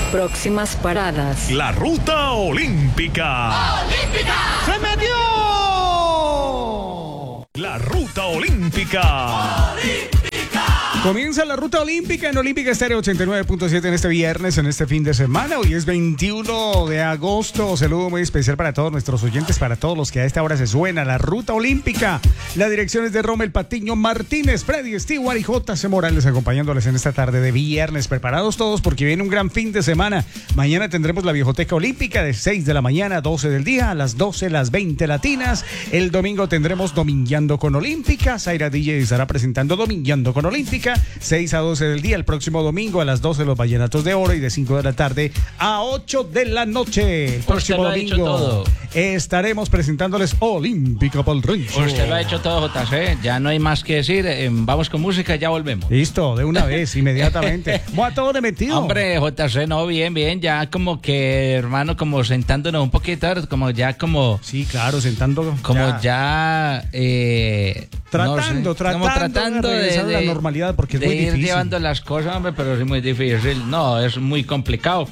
Próximas paradas. La ruta olímpica. ¡Olímpica! ¡Se metió! La ruta olímpica. Comienza la ruta olímpica en Olímpica Estéreo 89.7 en este viernes, en este fin de semana. Hoy es 21 de agosto. Un saludo muy especial para todos nuestros oyentes, para todos los que a esta hora se suena. La ruta olímpica. La dirección es de Rommel Patiño Martínez, Freddy Stewart y J.C. Morales acompañándoles en esta tarde de viernes. Preparados todos porque viene un gran fin de semana. Mañana tendremos la Viejoteca Olímpica de 6 de la mañana a 12 del día, a las 12, las 20 latinas. El domingo tendremos Domingueando con Olímpica. Zaira DJ estará presentando Domingueando con Olímpica. 6 a 12 del día, el próximo domingo a las 12 los Vallenatos de Oro y de 5 de la tarde a 8 de la noche. El próximo domingo estaremos presentándoles Olímpica para el Rancho. Usted lo ha hecho todo, JC, ya no hay más que decir, vamos con música y ya volvemos. Listo, de una vez, inmediatamente. ¿Cómo a todo de metido? Hombre, JC, no, bien, ya como que, hermano, como sentándonos un poquito, como ya como... Sí, claro, sentando. Como ya tratando de regresar a la normalidad porque es muy difícil. Ir llevando las cosas, hombre, pero es muy difícil. No, es muy complicado.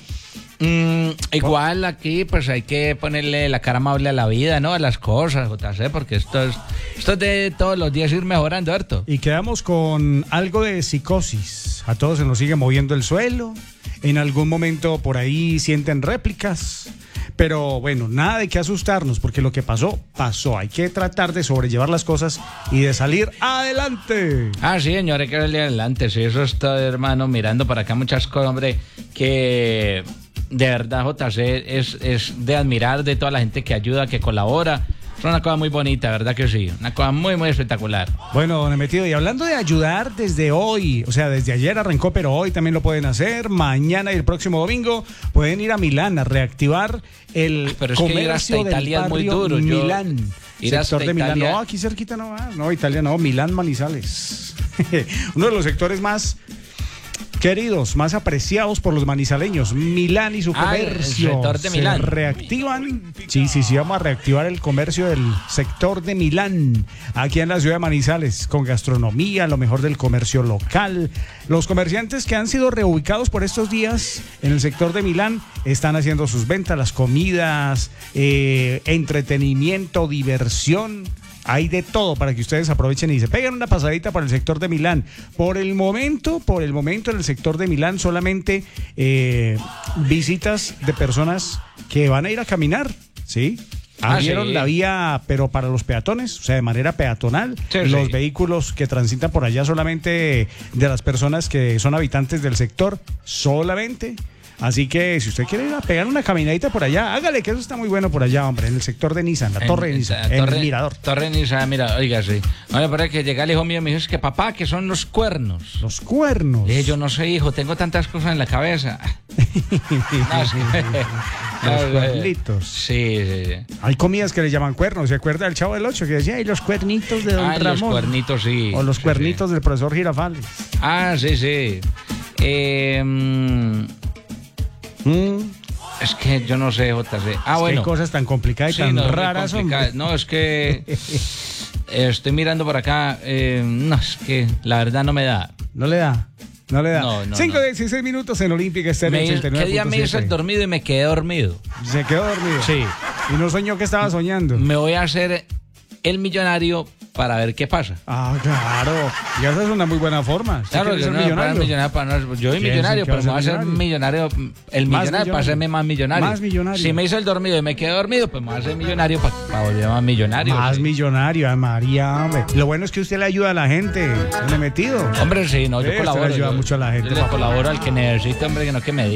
Igual aquí, pues hay que ponerle la cara amable a la vida, ¿no? A las cosas, JC, porque esto es de todos los días ir mejorando, harto. Y quedamos con algo de psicosis. A todos se nos sigue moviendo el suelo. En algún momento por ahí sienten réplicas. Pero bueno, nada de qué asustarnos, porque lo que pasó, pasó. Hay que tratar de sobrellevar las cosas y de salir adelante. Ah, sí, señor, hay que salir adelante. Sí, eso está, hermano, mirando para acá muchas cosas, hombre, que de verdad, JC, es de admirar de toda la gente que ayuda, que colabora. Es una cosa muy bonita, ¿verdad que sí? Una cosa muy, muy espectacular. Bueno, don Emetido, y hablando de ayudar desde hoy, o sea, desde ayer arrancó, pero hoy también lo pueden hacer. Mañana y el próximo domingo pueden ir a Milán a reactivar el pero es comercio que ir hasta del Italia es muy duro. Milán. Ir hasta sector de Milán. Italia. No, aquí cerquita no va. No, Italia no, Milán Manizales. Uno de los sectores más queridos, más apreciados por los manizaleños, Milán y su comercio. El sector de Milán. Se reactivan. Sí, vamos a reactivar el comercio del sector de Milán, aquí en la ciudad de Manizales, con gastronomía, lo mejor del comercio local. Los comerciantes que han sido reubicados por estos días en el sector de Milán están haciendo sus ventas, las comidas, entretenimiento, diversión. Hay de todo para que ustedes aprovechen y se peguen una pasadita para el sector de Milán. Por el momento en el sector de Milán solamente visitas de personas que van a ir a caminar, ¿sí? Abrieron la vía, pero para los peatones, o sea, de manera peatonal. Sí, los vehículos que transitan por allá solamente de las personas que son habitantes del sector, solamente. Así que si usted quiere ir a pegar una caminadita por allá, hágale, que eso está muy bueno por allá, hombre, en el sector de Niza, en la torre de Niza, en el mirador. Torre de Niza, mira, oiga, sí. Ahora parece que llega el hijo mío y me dijo, es que papá, que son los cuernos. Los cuernos. Yo no sé, hijo, tengo tantas cosas en la cabeza. Los cuernitos. Sí. Hay comidas que le llaman cuernos, ¿se acuerda del Chavo del Ocho? Que decía, y los cuernitos de Don Ramón. Los cuernitos, sí. O los cuernitos del profesor Girafales. Ah, sí. Es que yo no sé, JC. Bueno. Qué cosas tan complicadas y tan raras. No, es que estoy mirando por acá. No, es que la verdad no me da. ¿No le da? No. 5:16 minutos en Olímpica Estéreo 89.7. ¿Qué día me hice el dormido y me quedé dormido? ¿Se quedó dormido? Sí. ¿Y no soñó que estaba soñando? Me voy a hacer el millonario para ver qué pasa. Ah, claro. Y esa es una muy buena forma. Claro, yo soy millonario, pero me voy a hacer millonario. El millonario para hacerme más millonario. Más millonario. Si me hizo el dormido y me quedé dormido, pues me voy a hacer millonario para volver más millonario. Más millonario, María, hombre. Lo bueno es que usted le ayuda a la gente. ¿Le he metido? Hombre, sí, no, yo colaboro. Usted le ayuda mucho a la gente. Yo le colaboro al que necesite, hombre, que no que me diga.